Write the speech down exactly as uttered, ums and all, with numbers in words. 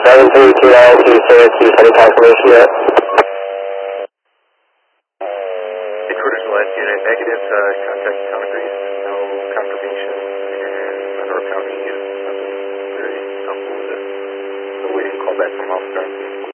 seven three two nine to Syracuse, any confirmation yet? Recruiters West unit, negative, uh, contact County Grease, no confirmation, and Monroe County is nothing very helpful with it. So waiting call back from officer.